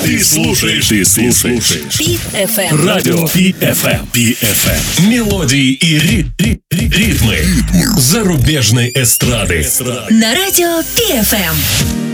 Ты слушаешь Пит-ФМ. Радио Пит-ФМ. Мелодии и ритмы зарубежной эстрады. На радио Пит-ФМ.